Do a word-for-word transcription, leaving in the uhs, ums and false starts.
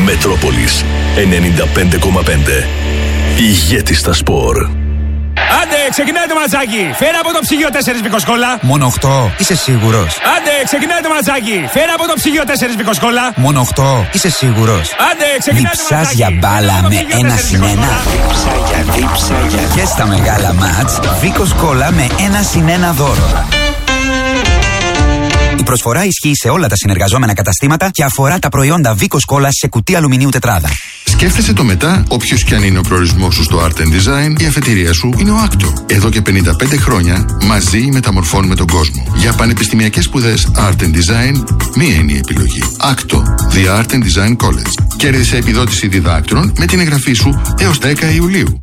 Μετρόπολης ενενήντα πέντε κόμμα πέντε. Ηγέτη στα σπορ. Άντε, ξεκινάει το ματσάκι. Φέρα από το ψυγείο τέσσερις μπικοσκόλα. Μόνο οκτώ, είσαι σίγουρος? Άντε, ξεκινάει το ματσάκι. Φέρα από το ψυγείο τέσσερις μπικοσκόλα. Μόνο οκτώ, είσαι σίγουρος? Άντε, ξεκινάει το ματσάκι. Διψάς για μπάλα με ένα συν ένα. Δίψα για δίψα για. Και στα μεγάλα μάτς, Βίκος Κόλλα με ένα συν ένα δώρο. Η προσφορά ισχύει σε όλα τα συνεργαζόμενα καταστήματα και αφορά τα προϊόντα Βίκος Κόλλα σε κουτί αλουμινίου τετράδα. Σκέφτεσαι το μετά, όποιος κι αν είναι ο προορισμός σου στο Art and Design, η αφετηρία σου είναι ο Άκτο. Εδώ και πενήντα πέντε χρόνια μαζί μεταμορφώνουμε τον κόσμο. Για πανεπιστημιακές σπουδές Art and Design, μία είναι η επιλογή. Άκτο, The Art and Design College. Κέρδισε επιδότηση διδάκτρων με την εγγραφή σου έως δέκα Ιουλίου.